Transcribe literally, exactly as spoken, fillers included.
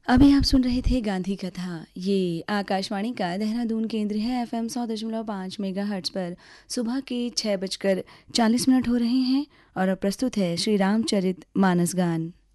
अभी आप सुन रहे थे गांधी कथा। ये आकाशवाणी का देहरादून केंद्र है। एफएम सौ दशमलव पाँच मेगा हर्ट्ज पर सुबह के छः बजकर चालीस मिनट हो रहे हैं और अब प्रस्तुत है श्री रामचरित मानस गान।